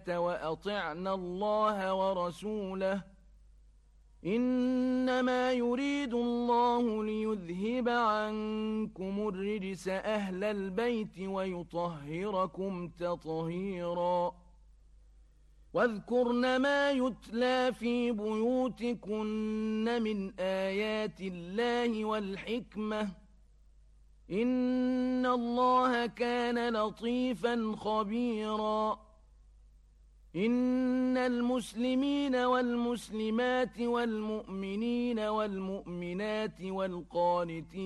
وأطعنا الله ورسوله إنما يريد الله ليذهب عنكم الرجس أهل البيت ويطهركم تطهيرا واذكرن ما يتلى في بيوتكن من آيات الله والحكمة إن الله كان لطيفا خبيرا إن المسلمين والمسلمات والمؤمنين والمؤمنات والقانتين